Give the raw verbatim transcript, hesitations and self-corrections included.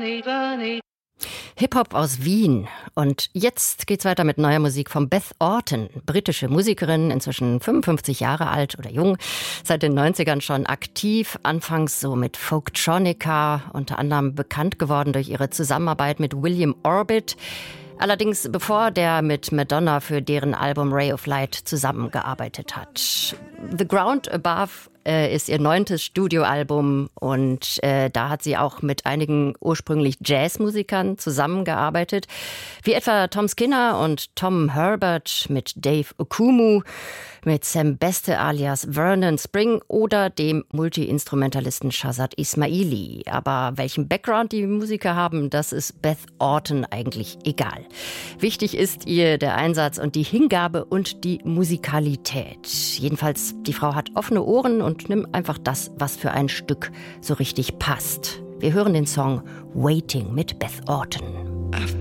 Hip-Hop aus Wien. Und jetzt geht's weiter mit neuer Musik von Beth Orton, britische Musikerin, inzwischen fünfundfünfzig Jahre alt oder jung, seit den neunzigern schon aktiv, anfangs so mit Folktronica, unter anderem bekannt geworden durch ihre Zusammenarbeit mit William Orbit. Allerdings bevor der mit Madonna für deren Album Ray of Light zusammengearbeitet hat. The Ground Above äh, ist ihr neuntes Studioalbum und äh, da hat sie auch mit einigen ursprünglich Jazzmusikern zusammengearbeitet, wie etwa Tom Skinner und Tom Herbert, mit Dave Okumu, mit Sam Beste alias Vernon Spring oder dem Multi-Instrumentalisten Shazad Ismaili. Aber welchen Background die Musiker haben, das ist Beth Orton eigentlich egal. Wichtig ist ihr der Einsatz und die Hingabe und die Musikalität. Jedenfalls, die Frau hat offene Ohren und nimmt einfach das, was für ein Stück so richtig passt. Wir hören den Song Waiting mit Beth Orton.